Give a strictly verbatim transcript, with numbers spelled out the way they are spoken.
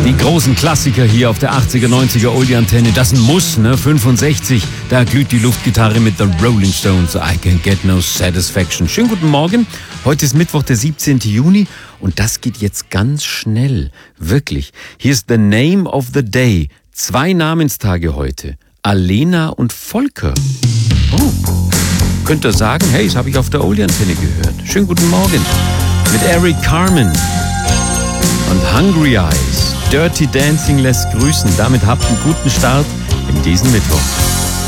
Die großen Klassiker hier auf der achtziger, neunziger Oldie-Antenne, das ist ein Muss, ne? fünfundsechzig, da glüht die Luftgitarre mit The Rolling Stones. I can get no satisfaction. Schönen guten Morgen. Heute ist Mittwoch, der siebzehnten Juni und das geht jetzt ganz schnell. Wirklich. Hier ist The Name of the Day. Zwei Namenstage heute. Alena und Volker. Oh. Könnt ihr sagen, hey, das habe ich auf der Oldie-Antenne gehört. Schönen guten Morgen. Mit Eric Carmen und Hungry Eyes. Dirty Dancing lässt grüßen. Damit habt einen guten Start in diesen Mittwoch.